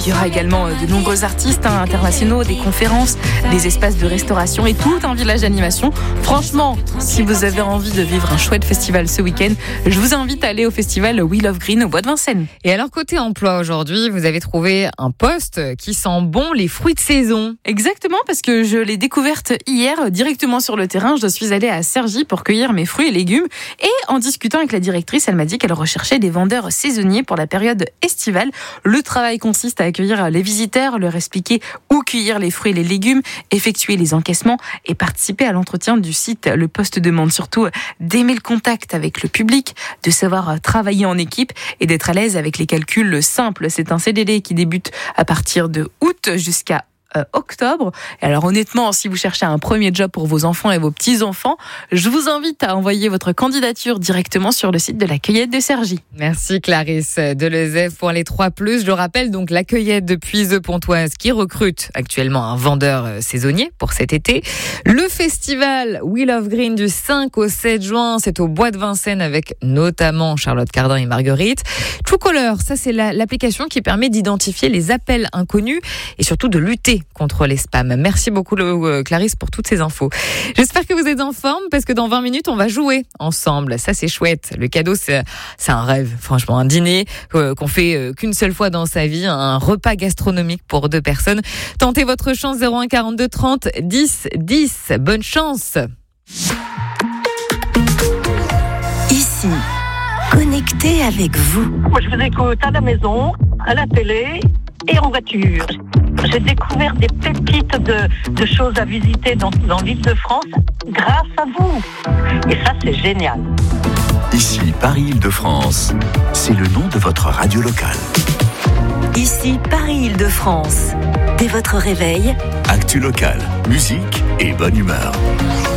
y aura également de nombreux artistes internationaux, des conférences, des espaces de restauration et tout un village d'animation. Franchement, si vous avez envie de vivre un chouette festival ce week-end, je vous invite à aller au festival We Love Green au Bois de Vincennes. Et alors, côté emploi aujourd'hui, vous avez trouvé un poste qui sent bon les fruits de saison. Exactement, parce que je l'ai découverte hier directement sur le terrain. Je suis allée à Cergy pour cueillir mes fruits et légumes. Et en discutant avec la directrice, elle m'a dit qu'elle recherchait des vendeurs saisonniers pour la période estivale. Le travail consiste à accueillir les visiteurs, leur expliquer où cueillir les fruits et les légumes, effectuer les encaissements et participer à l'entretien du site. Le poste demande surtout d'aimer le contact avec le public, de savoir travailler en équipe et d'être à l'aise avec les calculs simples. C'est un CDD qui débute à partir de août jusqu'à octobre. Et alors honnêtement, si vous cherchez un premier job pour vos enfants et vos petits-enfants, je vous invite à envoyer votre candidature directement sur le site de la Cueillette de Cergy. Merci Clarisse Delezève pour les 3+. Je le rappelle, donc la Cueillette de Puise-de-Pontoise qui recrute actuellement un vendeur saisonnier pour cet été. Le festival We Love Green du 5 au 7 juin, c'est au Bois de Vincennes avec notamment Charlotte Cardin et Marguerite. Truecaller, ça c'est l'application qui permet d'identifier les appels inconnus et surtout de lutter contre les spams. Merci beaucoup Clarisse pour toutes ces infos. J'espère que vous êtes en forme parce que dans 20 minutes on va jouer ensemble. Ça c'est chouette. Le cadeau c'est un rêve, franchement, un dîner qu'on fait qu'une seule fois dans sa vie, un repas gastronomique pour 2 personnes. Tentez votre chance 01 42 30 10 10. Bonne chance. Ici, connecté avec vous. Moi, je vous écoute à la maison, à la télé et en voiture. J'ai découvert des pépites de choses à visiter dans l'Île-de-France grâce à vous. Et ça, c'est génial. Ici, Paris-Île-de-France, c'est le nom de votre radio locale. Ici, Paris-Île-de-France. Dès votre réveil, Actu locale, musique et bonne humeur.